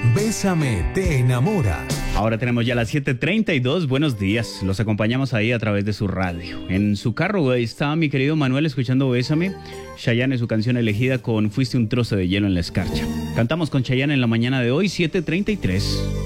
Bésame te enamora. Ahora tenemos ya las 7:32. Buenos días. Los acompañamos ahí a través de su radio. En su carro estaba mi querido Manuel escuchando Bésame. Chayanne, su canción elegida con Fuiste un trozo de hielo en la escarcha. Cantamos con Chayanne en la mañana de hoy, 7:33.